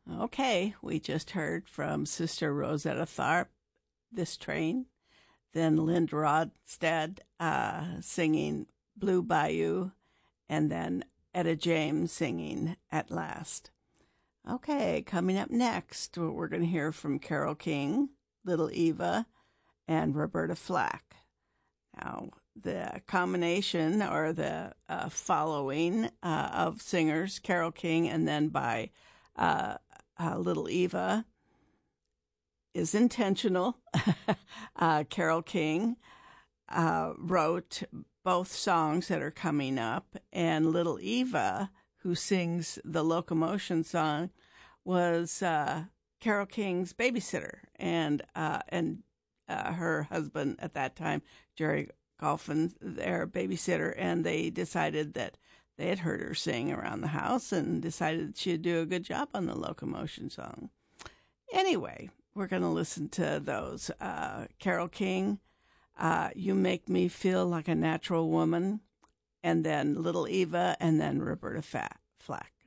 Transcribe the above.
Okay, we just heard from Sister Rosetta Tharpe, This Train, then Lind Rodstead singing Blue Bayou, and then Etta James singing At Last. Okay, coming up next, we're going to hear from Carole King, Little Eva, and Roberta Flack. Now, the combination or the following of singers, Carole King and then by Little Eva, is intentional. Carole King wrote both songs that are coming up, and Little Eva, who sings the Locomotion song, was Carole King's babysitter, and her husband at that time, Jerry Golfin, their babysitter, and they decided that they had heard her sing around the house and decided she'd do a good job on the Locomotion song. Anyway, we're going to listen to those. Carole King, You Make Me Feel Like a Natural Woman, and then Little Eva, and then Roberta Flack.